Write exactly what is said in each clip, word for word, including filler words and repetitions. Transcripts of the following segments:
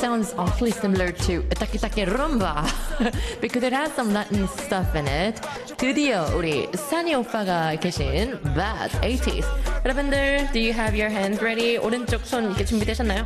sounds awfully similar to Taki Taki Rumba because it has some Latin stuff in it. 드디어 우리 사니 오빠가 계신 that eighties. 여러분들, do you have your hands ready? 오른쪽 손 이렇게 준비되셨나요?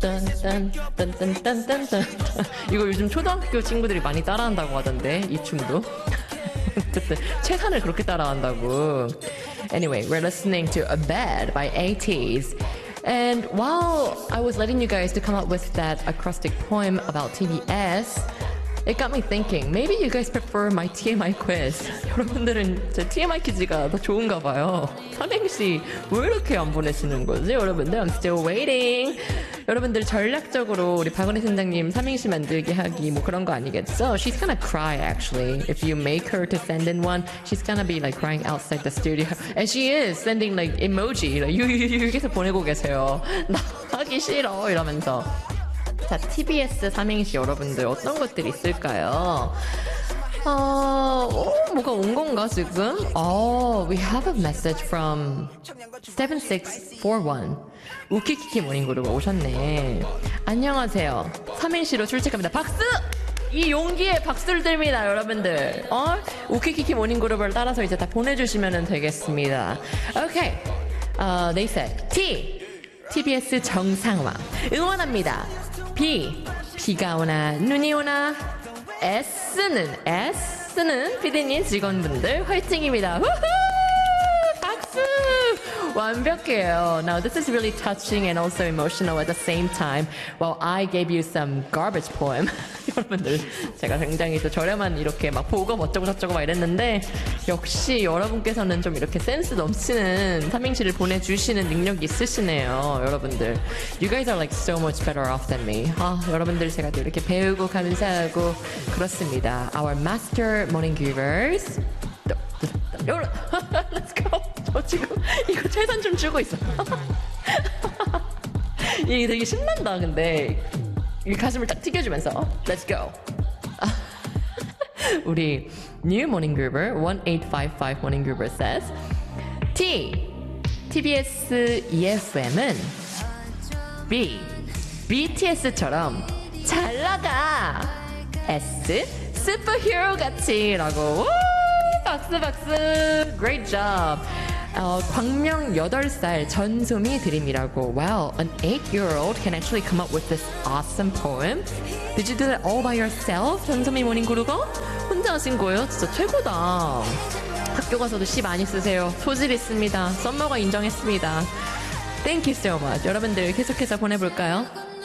딴딴딴딴딴딴딴. 이거 요즘 초등학교 친구들이 많이 따라한다고 하던데, 이 춤도. 어쨌든 최선을 그렇게 따라한다고. Anyway, we're listening to A Bed by eighties. And while I was letting you guys to come up with that acrostic poem about T B S, it got me thinking, maybe you guys prefer my T M I quiz. 여러분들은 제 T M I 퀴즈가 더 좋은가 봐요. 삼행시 왜 이렇게 안 보내시는 거지? 여러분들, I'm still waiting. 여러분들 전략적으로 우리 박은혜 팀장님 삼행시 만들기 하기 뭐 그런 거 아니겠죠? She's gonna cry actually. If you make her to send in one, she's gonna be like crying outside the studio. And she is sending like emoji. Like, 유유유 계속 보내고 계세요. 나 하기 싫어 이러면서. 자, 티비에스 삼행시 여러분들 어떤 것들이 있을까요? 어, 어, 뭐가 온 건가 지금? Oh, we have a message from seven six four one. 우키키키 모닝그룹 오셨네. 안녕하세요. 삼행시로 출첵합니다. 박수! 이 용기에 박수를 드립니다, 여러분들. 어? 우키키키 모닝그룹을 따라서 이제 다 보내주시면 되겠습니다. Okay. Uh, they said T. 티비에스 정상화. 응원합니다. B. 비가 오나 눈이 오나. S는 S는 피디님 직원분들 화이팅입니다. 우후! 박수! 완벽해요. Now this is really touching and also emotional at the same time. While I gave you some garbage poem. 여러분들 제가 굉장히 또 저렴한 이렇게 막 보고 어쩌고 저쩌고 막 이랬는데 역시 여러분께서는 좀 이렇게 센스 넘치는 삼행시를 보내주시는 능력이 있으시네요. 여러분들 You guys are like so much better off than me. 아, 여러분들 제가 또 이렇게 배우고 감사하고 그렇습니다. Our master morning givers. Let's go. 저 지금 이거 최선 좀 주고 있어. 이게 되게 신난다. 근데 이 가슴을 딱 튀겨주면서 Let's go. 우리 New Morning Groover one eight five five Morning Groover says T. 티비에스 이에프엠은 B. 비티에스처럼 잘 나가. S. 슈퍼히어로 같이 라고. 박수 박수. Great job. 어, 광명 여덟 살 전소미 드림이라고. Wow, an eight-year-old can actually come up with this awesome poem. Did you do that all by yourself? 전소미 모닝그루거? 혼자 하신 거예요? 진짜 최고다. 학교 가서도 시 많이 쓰세요. 소질 있습니다. 썸머가 인정했습니다. Thank you so much. 여러분들 계속해서 보내볼까요?